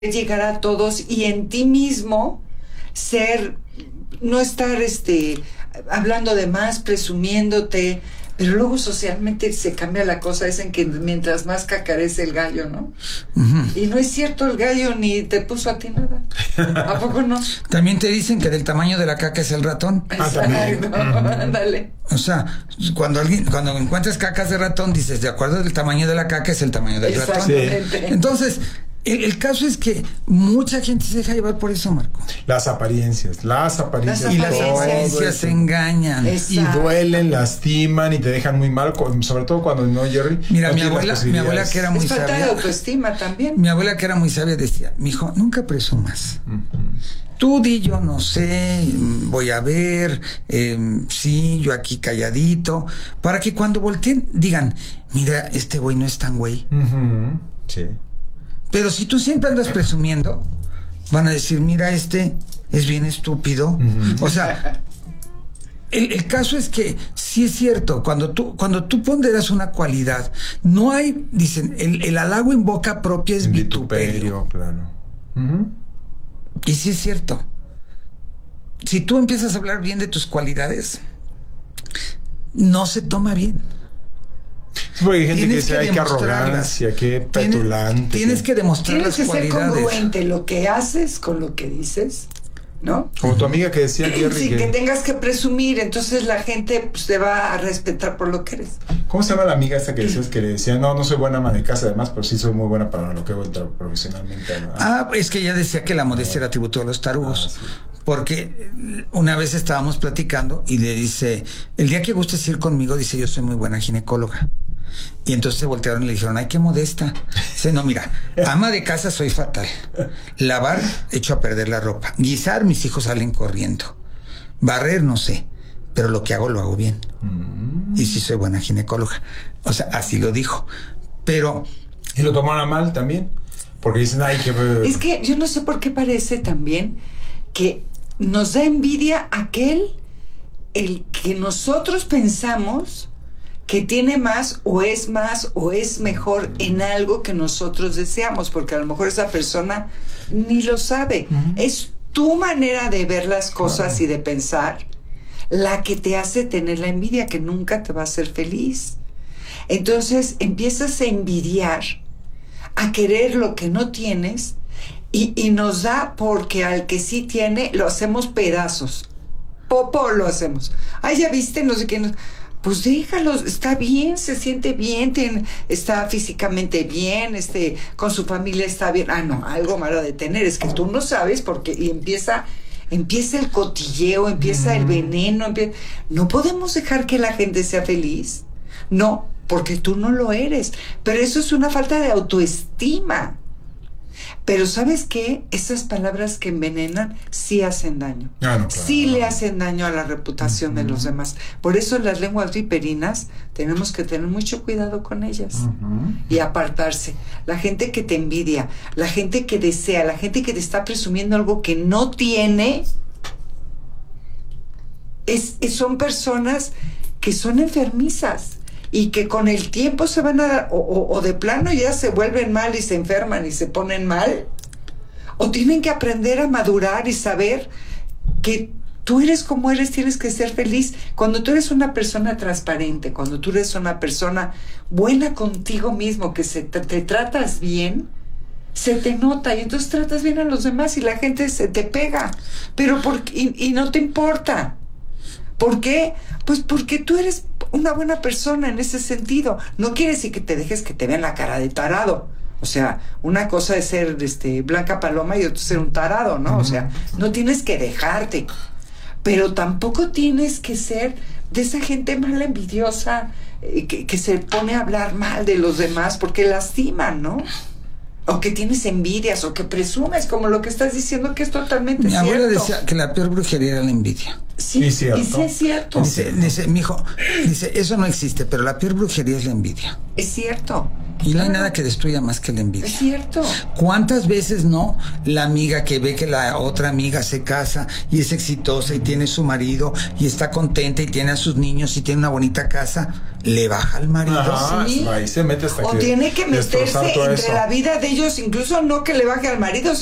llegar a todos y en ti mismo no estar hablando de más, presumiéndote, pero luego socialmente se cambia la cosa, es en que mientras más cacarece el gallo, ¿no? Uh-huh. Y no es cierto, el gallo ni te puso a ti nada. ¿A poco no? También te dicen que del tamaño de la caca es el ratón. También. Ándale. O sea, cuando encuentras cacas de ratón, dices, de acuerdo del tamaño de la caca es el tamaño del ratón. Sí. Entonces, el caso es que mucha gente se deja llevar por eso, Marco. Las apariencias. Y las apariencias engañan. Exacto. Y duelen, lastiman y te dejan muy mal, sobre todo cuando no, Jerry. Mira, mi abuela que era muy sabia. Es falta de autoestima también. Mi abuela que era muy sabia decía, mijo, nunca presumas. Uh-huh. Tú di, yo no sé, voy a ver, sí, yo aquí calladito, para que cuando volteen digan, mira, este güey no es tan güey. Uh-huh. Sí. Pero si tú siempre andas presumiendo, van a decir, mira, este es bien estúpido. Uh-huh. O sea, el caso es que sí es cierto, cuando tú ponderas una cualidad, no hay, dicen, el halago en boca propia es vituperio. Claro. Uh-huh. Y sí es cierto. Si tú empiezas a hablar bien de tus cualidades, no se toma bien. Porque hay gente que dice, ay, qué arrogancia, qué petulante. Tienes que demostrar las cualidades. Tienes que ser congruente lo que haces con lo que dices, ¿no? Como tu amiga que decía, Jerry, sí, que tengas que presumir, entonces la gente pues, te va a respetar por lo que eres. ¿Cómo se llama la amiga esta que decías que le decía, no soy buena ama de casa además, pero sí soy muy buena para lo que hago profesionalmente? Es que ella decía que la modestia era atributo de los tarugos. Sí. Porque una vez estábamos platicando y le dice, el día que gustes ir conmigo, dice, yo soy muy buena ginecóloga. Y entonces se voltearon y le dijeron, ay, qué modesta. Dice, no, mira, ama de casa soy fatal. Lavar, echo a perder la ropa. Guisar, mis hijos salen corriendo. Barrer, no sé, pero lo que hago lo hago bien. Y sí soy buena ginecóloga. O sea, así lo dijo. Pero... ¿Y lo tomaron mal también? Porque dicen, ay, qué... Es que yo no sé por qué parece también que nos da envidia el que nosotros pensamos que tiene más o es mejor en algo que nosotros deseamos, porque a lo mejor esa persona ni lo sabe. Uh-huh. Es tu manera de ver las cosas y de pensar la que te hace tener la envidia, que nunca te va a hacer feliz. Entonces empiezas a envidiar, a querer lo que no tienes, y nos da porque al que sí tiene lo hacemos pedazos. Popo lo hacemos. Ay, ya viste, no sé qué. Pues déjalo, está bien, se siente bien, está físicamente bien, con su familia está bien. No, algo malo de tener, es que tú no sabes porque y empieza el cotilleo, empieza el veneno, no podemos dejar que la gente sea feliz. No, porque tú no lo eres. Pero eso es una falta de autoestima. Pero ¿sabes qué? Esas palabras que envenenan sí hacen daño. Claro. Sí le hacen daño a la reputación de los demás. Por eso las lenguas viperinas tenemos que tener mucho cuidado con ellas y apartarse. La gente que te envidia, la gente que desea, la gente que te está presumiendo algo que no tiene, son personas que son enfermizas. Y que con el tiempo se van a dar, o de plano ya se vuelven mal y se enferman y se ponen mal, o tienen que aprender a madurar y saber que tú eres como eres, tienes que ser feliz. Cuando tú eres una persona transparente, cuando tú eres una persona buena contigo mismo, que te tratas bien, se te nota, y entonces tratas bien a los demás y la gente se te pega, pero y no te importa. ¿Por qué? Pues porque tú eres una buena persona en ese sentido. No quiere decir que te dejes que te vean la cara de tarado. O sea, una cosa es ser Blanca Paloma y otra ser un tarado, ¿no? O sea, no tienes que dejarte. Pero tampoco tienes que ser de esa gente mala, envidiosa, que se pone a hablar mal de los demás porque lastiman, ¿no? O que tienes envidias, o que presumes, como lo que estás diciendo, que es totalmente cierto. Mi abuela decía que la peor brujería era la envidia. Sí, ¿Y cierto? y sí es cierto. Dice, mijo, dice, eso no existe, pero la peor brujería es la envidia. Es cierto. Y no hay nada que destruya más que la envidia. Es cierto. ¿Cuántas veces no la amiga que ve que la otra amiga se casa y es exitosa y tiene su marido y está contenta y tiene a sus niños y tiene una bonita casa, le baja al marido? Ajá, Sí. ahí se mete hasta O que tiene que meterse destrozar todo entre eso. la vida de ellos, incluso no que le baje al marido,